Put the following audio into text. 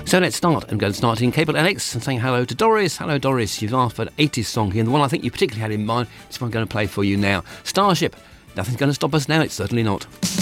So let's start. I'm going to start in Cable Alex and saying hello to Doris. Hello, Doris. You've asked for an 80s song here, and the one I think you particularly had in mind is what I'm going to play for you now. Starship. Nothing's going to stop us now. It's certainly not.